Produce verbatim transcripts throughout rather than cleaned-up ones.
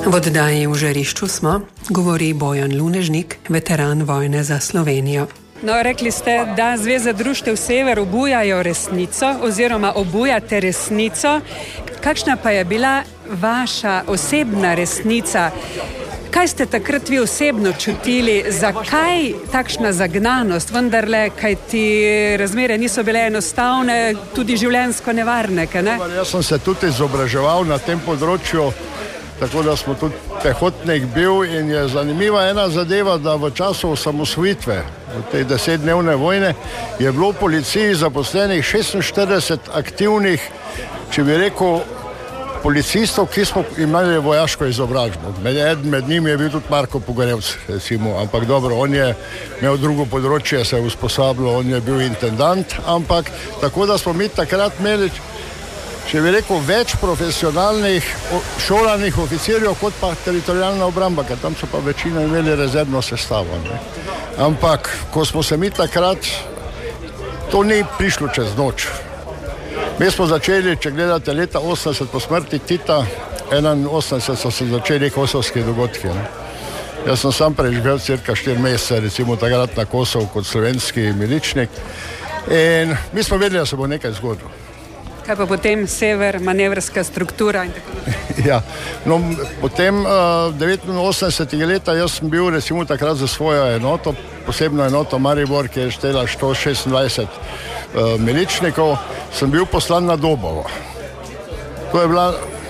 V oddaji V žarišču smo, govori Bojan Lunežnik, veteran vojne za Slovenijo. No, rekli ste, da Zveza društev Sever obujajo resnico oziroma obujate resnico. Kakšna pa je bila vaša osebna resnica? Kaj ste takrat vi osebno čutili? Zakaj takšna zagnanost? Vendarle, kaj ti razmere niso bile enostavne, tudi življenjsko nevarne, kaj ne? Jaz sem se tudi izobraževal na tem področju, tako da smo tudi pehotnik bil in je zanimiva ena zadeva, da v času osamosvojitve, v tej desetdnevne vojne, je bilo v policiji zaposlenih šestinštirideset aktivnih, če bi rekel, policistov, ki smo imeli vojaško izobrazbo. Med, med njimi je bil tudi Marko Pogorevc, recimo, ampak dobro, on je imel drugo področje, se je usposabljal, on je bil intendant, ampak tako da smo mi takrat imeli, če bi rekel, več profesionalnih šolanih oficirjev kot pa teritorijalna obramba, ker tam so pa večina imeli rezervno sestavo. Ne. Ampak, ko smo se mi takrat, to ni prišlo čez noč. Mi smo začeli, če gledate leta osemdeset po smrti Tita, enainosemdeset so se začeli kosovski dogodki. Ne. Jaz sem sam preživel cirka štiri mesece, recimo takrat na Kosovu kot slovenski miličnik in mi smo vedeli, da se bo nekaj zgodilo. Kaj pa potem sever, manevrska struktura in tako naprej? Ja, no, potem uh, devetinosemdesetega leta jaz sem bil recimo takrat za svojo enoto, posebno enoto Maribor, ki je štela sto šestindvajset uh, miličnikov, sem bil poslan na Dobovo. To je bila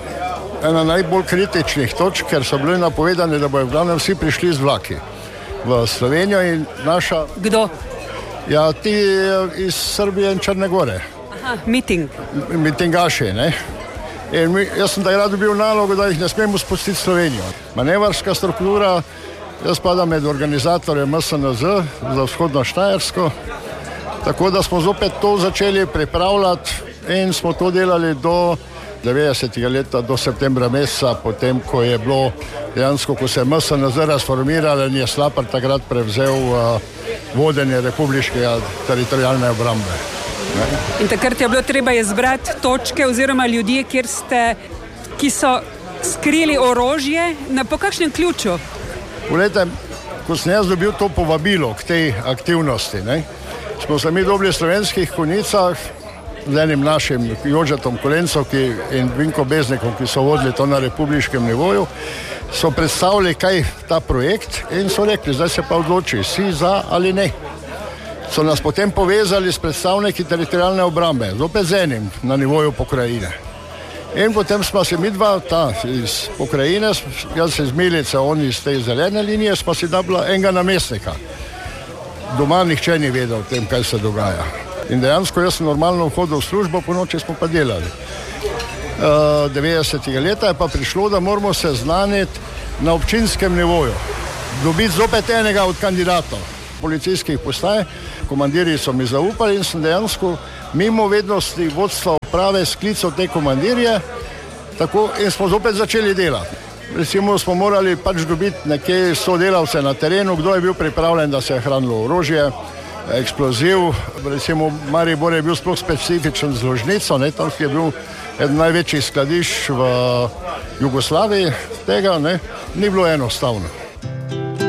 ena najbolj kritičnih točk, ker so bili napovedani, da bojo v glavnem vsi prišli z vlaki v Slovenijo in naša... Kdo? Ja, ti iz Srbije in Črne Gore. Aha, miting. Mitingaši, ne. In mi, jaz sem takrat dobil nalogo, da jih ne smemo spustiti Slovenijo. Manevarska struktura, jaz spadam med organizatorjem M S N Z za vzhodno Štajersko, tako da smo zopet to začeli pripravljati in smo to delali do devetdesetega leta, do septembra meseca, potem, ko je bilo dejansko, ko se je M S N Z razformiral in je Slapar takrat prevzel uh, vodenje republiškega teritorijalne obrambe. Ne? In takrat je bilo treba izbrati točke oziroma ljudje, kjer ste, ki so skrili orožje, na po kakšnem ključu? Poglejte, ko sem jaz dobil to povabilo k tej aktivnosti, ne, smo se mi dobili v Slovenskih Konjicah z enim našim Jožetom Kolencom in Vinko Beznikom, ki so vodili to na republiškem nivoju, so predstavili, kaj ta projekt in so rekli, zdaj se pa odloči, si za ali ne. So nas potem povezali s predstavniki teritorijalne obrambe, zopet z enim na nivoju pokrajine. In potem smo se mi dva, ta iz pokrajine, jaz se iz Milice, oni iz te zelene linije, smo si dobila enega namestnika. Doma nihče ni vedel o tem, kaj se dogaja. In dejansko jaz sem normalno vhodil v službo, po noči smo pa delali. Uh, devetdesetega leta je pa prišlo, da moramo se znaniti na občinskem nivoju. Dobiti zopet enega od kandidatov policijskih postaj. Komandirji so mi zaupali in sem dejansko mimo vednosti vodstva uprave sklical te komandirje, tako in smo zopet začeli delati. Recimo smo morali pač dobiti nekje sodelavce na terenu, kdo je bil pripravljen, da se je hranilo orožje, eksploziv. Recimo Maribor je bil sploh specifičen z ložnico, ne, tam je bil eden največjih skladišč v Jugoslaviji, tega ne, ni bilo enostavno.